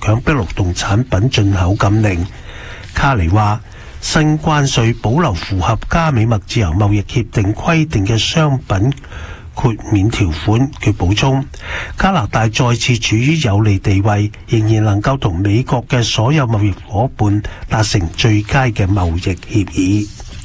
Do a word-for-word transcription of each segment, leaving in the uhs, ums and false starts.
強迫勞動產品進口禁令。卡尼話，新關稅保留符合加美墨自由貿易協定規定嘅商品豁免條款。佢補充，加拿大再次處於有利地位，仍然能夠同美國嘅所有貿易夥伴達成最佳嘅貿易協議。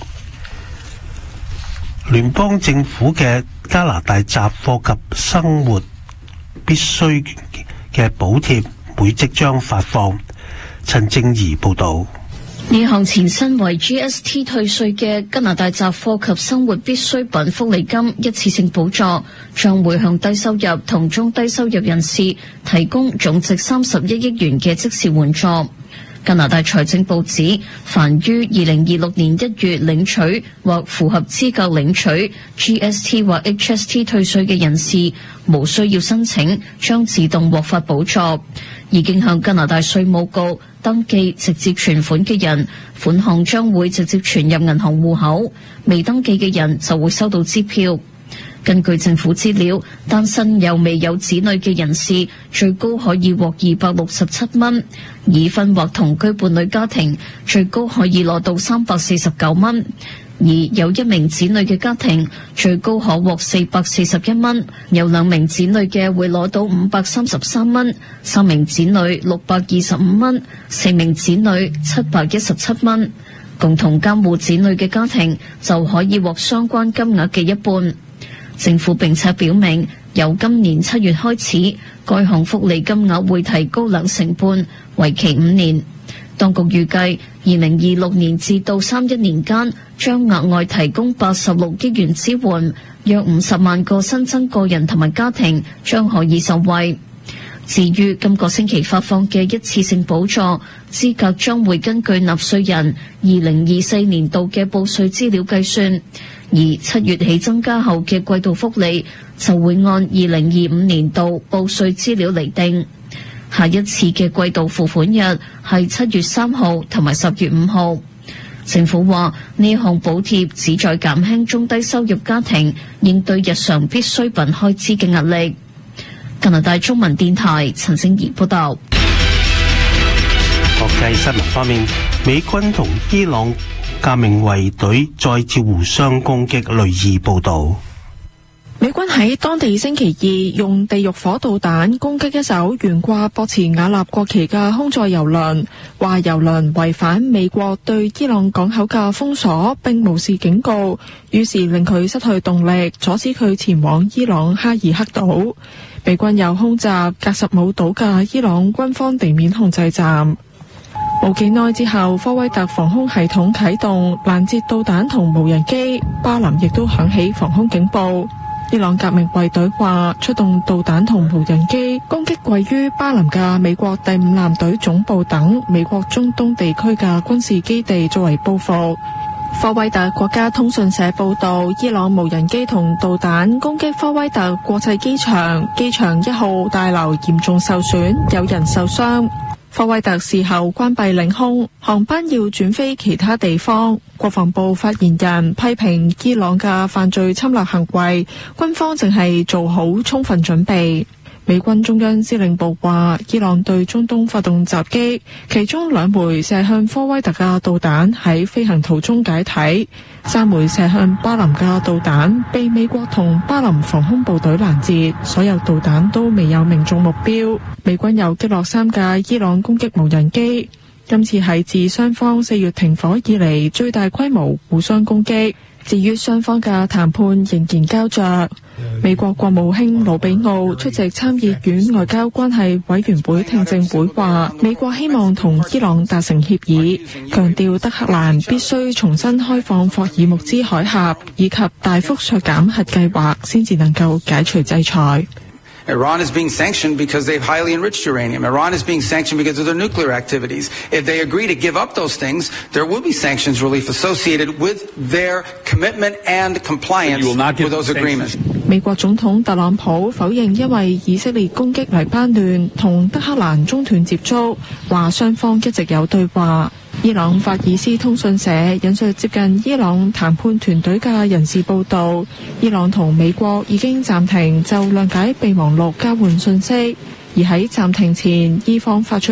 聯邦政府嘅加拿大雜貨及生活必需嘅補貼會即將發放。陳正儀報導。 呢項前身為 G S T 退稅嘅加拿大雜貨及生活必需品福利金一次性補助，將會向低收入同中低收入人士提供總值三十一億元嘅即時援助。加拿大財政部指，凡於二零二六年一月領取或符合資格領取 G S T 或 H S T 退稅嘅人士，無需要申請，將自動獲發補助。已經向加拿大稅務局登記直接存款嘅人，款項將會直接存入銀行戶口；未登記嘅人就會收到支票。根據政府資料，單身又未有子女嘅人士最高可以獲二百六十七蚊，已婚或同居伴侶家庭最高可以攞到三百四十九蚊，而有一名子女嘅家庭最高可獲四百四十一蚊，有兩名子女嘅會攞到五百三十三蚊，三名子女六百二十五蚊，四名子女七百一十七蚊，共同監護子女嘅家庭就可以獲相關金額嘅一半。政府並且表明，由今年七月開始，該項福利金額會提高兩成半，為期五年。當局預計二零二六年至到三一年間，將額外提供八十六億元支援，約五十萬個新增個人同埋家庭將可以受惠。至於今個星期發放嘅一次性補助，資格將會根據納稅人二零二四年度嘅報稅資料計算，而七月起增加後嘅季度福利就會按二零二五年度報稅資料釐定。下一次嘅季度付款日係七月三號同埋十月五號。政府話呢項補貼旨在減輕中低收入家庭應對日常必需品開支嘅壓力。加拿大中文電台陳靜儀報道。 國際新聞方面，美軍同伊朗革命衛隊再次互相攻擊，雷爾報道。 美軍喺當地星期二用地獄火導彈攻擊一艘懸掛博茨瓦納國旗嘅空載油輪，話油輪違反美國對伊朗港口嘅封鎖，並無視警告，於是令佢失去動力，阻止佢前往伊朗哈爾克島。美軍又空襲格什姆島嘅伊朗軍方地面控制站。冇幾耐之後，科威特防空系統啟動攔截導彈同無人機，巴林亦都響起防空警報。伊朗革命衛隊話出動導彈同無人機攻擊位於巴林嘅美國第五艦隊總部等美國中東地區嘅軍事基地作為報復。科威特國家通訊社報道，伊朗無人機同導彈攻擊科威特國際機場，機場一號大樓嚴重受損，有人受傷。科威特事後關閉領空，航班要轉飛其他地方。國防部發言人批評伊朗嘅犯罪侵略行為，軍方淨係做好充分準備。美軍中央司令部話，伊朗對中東發動襲擊，其中兩枚射向科威特嘅導彈喺飛行途中解體，三枚射向巴林嘅導彈被美國同巴林防空部隊攔截，所有導彈都未有命中目標。美軍又擊落三架伊朗攻擊無人機，今次係自雙方四月停火以嚟最大規模互相攻擊。至於雙方嘅談判仍然膠着。美國國務卿魯比奧出席參議院外交關係委員會聽證會話，美國希望同伊朗達成協議，強調德黑蘭必須重新開放霍爾木茲海峽，以及大幅削減核計劃，先至能夠解除制裁。 Iran is being sanctioned because they've highly enriched uranium. Iran is being sanctioned because of their nuclear activities. If they agree to give up those things, there will be sanctions relief associated with their commitment and compliance with those agreements. 美國總統特朗普否認因為以色列攻擊黎巴嫩同德黑蘭中斷接觸，話雙方一直有對話。伊朗法爾斯通訊社引述接近伊朗談判團隊嘅人士報道，伊朗同美國已經暫停就諒解備忘錄交換信息，而喺暫停前，伊方發出